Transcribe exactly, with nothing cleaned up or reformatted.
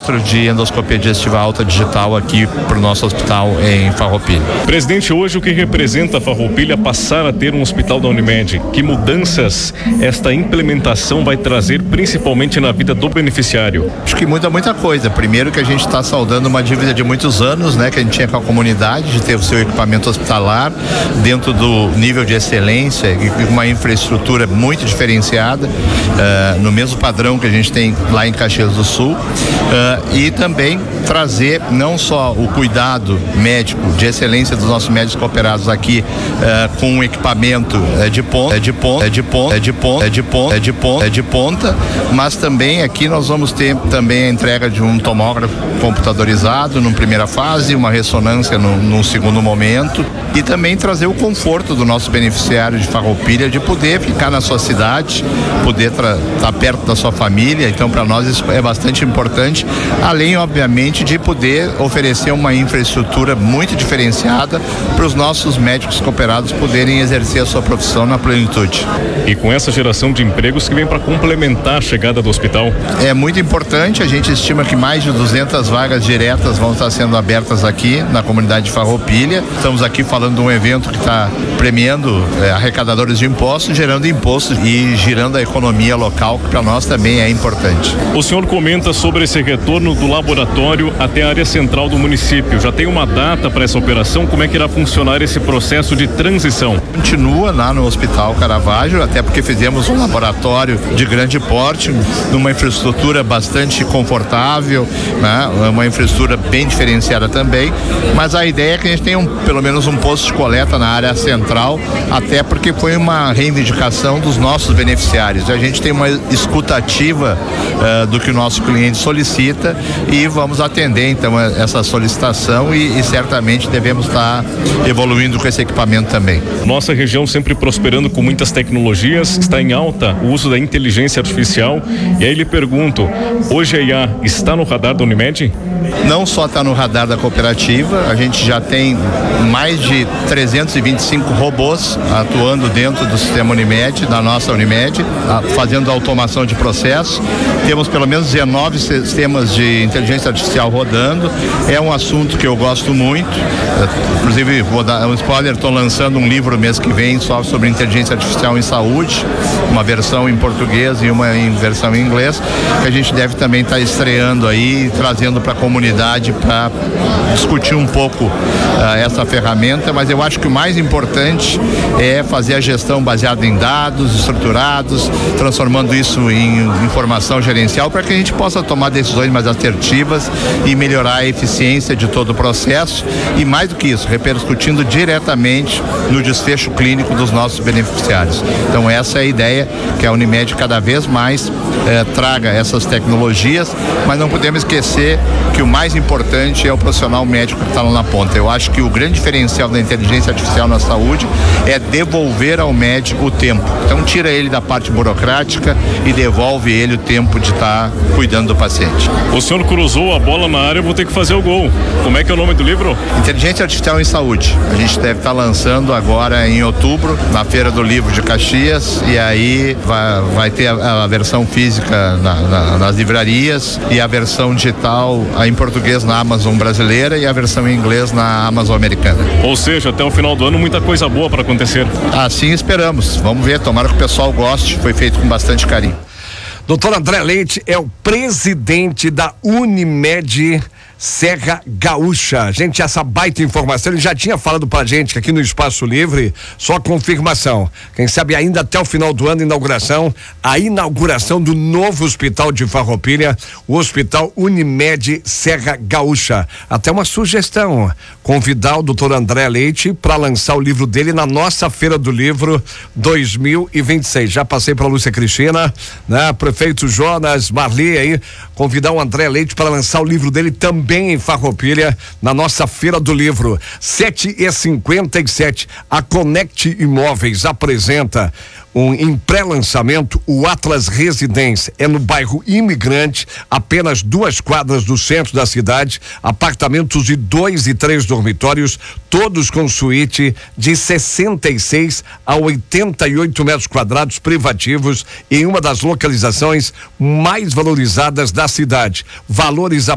centro de endoscopia digestiva alta digital aqui para o nosso hospital em Farroupilha. Presidente, hoje o que representa a Farroupilha passar a ter um hospital da Unimed? Que mudanças esta implementação vai trazer, principalmente na vida do beneficiário? Acho que muda muita coisa. Primeiro que a gente está saudando uma dívida de muitos anos, né, que a gente tinha com a comunidade, de ter o seu equipamento hospitalar dentro do nível de excelência e com uma infraestrutura muito diferenciada, uh, no mesmo padrão que a gente tem lá em Caxias do Sul, uh, e também trazer não só o cuidado médico de excelência dos nossos médicos cooperados aqui uh, com um equipamento uh, de ponta, de ponta, de ponta, de ponta, de ponta, de ponta, de ponta, mas também aqui nós vamos ter também a entrega de um tomógrafo computadorizado numa primeira fase, uma ressonância no, num segundo momento, e também trazer o conforto do nosso beneficiário de Farroupilha de poder ficar na sua cidade, poder estar perto da sua família. Então, para nós isso é bastante importante, além obviamente de poder oferecer uma infraestrutura muito diferenciada para os nossos médicos cooperados poderem exercer a sua profissão na plenitude. E com essa geração de empregos que vem para complementar a chegada do hospital? É muito importante, a gente estima que mais de duzentas vagas diretas vão estar sendo abertas aqui na comunidade de Farroupilha. Estamos aqui falando de um evento que está premiando é, arrecadadores de impostos, gerando impostos e girando a economia local, que para nós também é importante. O senhor comenta sobre esse retorno do laboratório até a área central do município. Já tem uma data para essa operação? Como é que irá funcionar esse processo de transição? Continua lá no Hospital Caravaggio, até porque fizemos um laboratório de grande porte, numa infraestrutura bastante confortável, né? Uma infraestrutura bem diferenciada também, mas a ideia é que a gente tenha um, pelo menos um posto de coleta na área central, até porque foi uma reivindicação dos nossos beneficiários. A gente tem uma escuta ativa uh, do que o nosso cliente solicita e vamos atender então essa solicitação e, e certamente devemos estar evoluindo com esse equipamento também. Nossa região sempre prosperando com muitas tecnologias, está em alta o uso da inteligência artificial, e aí lhe pergunto, hoje a I A está no radar da Unimed? Não só está no radar da cooperativa, a gente já tem mais de trezentos e vinte e cinco robôs atuando dentro do sistema Unimed, da nossa Unimed, fazendo automação de processo. Temos pelo menos dezenove sistemas de inteligência artificial rodando. É um assunto que eu gosto muito. Inclusive, vou dar um spoiler, estou lançando um livro mês que vem só sobre inteligência artificial em saúde, uma versão em português e uma em versão em inglês, que a gente deve também estar tá estreando aí, trazendo para a comunidade para discutir um pouco uh, essa ferramenta, mas eu acho que o mais importante é fazer a gestão baseada em dados estruturados, transformando isso em informação gerencial para que a gente possa tomar decisões mais assertivas e melhorar a eficiência de todo o processo e, mais do que isso, repercutindo diretamente no desfecho clínico dos nossos beneficiários. Então essa é a ideia, que a Unimed cada vez mais eh, traga essas tecnologias, mas não podemos esquecer que o mais importante é o profissional médico que está lá na ponta. Eu acho que o grande diferencial da inteligência artificial na saúde é devolver ao médico o tempo. Então tira ele da parte burocrática e devolve ele o tempo de estar tá cuidando do paciente. O senhor cruzou a bola na área, eu vou ter que fazer o gol. Como é que é o nome do livro? Inteligência Artificial em Saúde. A gente deve estar tá lançando agora em outubro, na Feira do Livro de Caxias, e aí vai, vai ter a, a versão física na, na, nas livrarias e a versão digital a, em português na Amazon brasileira e a versão em inglês na Amazon americana. Ou seja, até o final do ano muita coisa boa para acontecer. Assim esperamos. Vamos ver, tomara que o pessoal goste. Foi feito com bastante carinho. Doutor André Leite é o presidente da Unimed Serra Gaúcha. Gente, essa baita informação, ele já tinha falado pra gente que aqui no Espaço Livre, só confirmação. Quem sabe ainda até o final do ano, inauguração, a inauguração do novo hospital de Farroupilha, o Hospital Unimed Serra Gaúcha. Até uma sugestão, convidar o doutor André Leite para lançar o livro dele na nossa Feira do Livro dois mil e vinte e seis. Já passei pra Lúcia Cristina, né? Prefeito Jonas, Marli aí, convidar o André Leite para lançar o livro dele também em Farroupilha, na nossa Feira do Livro. Sete e cinquenta e sete. A Connect Imóveis apresenta um, em pré-lançamento o Atlas Residência. É no bairro Imigrante, apenas duas quadras do centro da cidade, apartamentos de dois e três dormitórios, todos com suíte de sessenta e seis a oitenta e oito metros quadrados privativos, em uma das localizações mais valorizadas da cidade. Valores a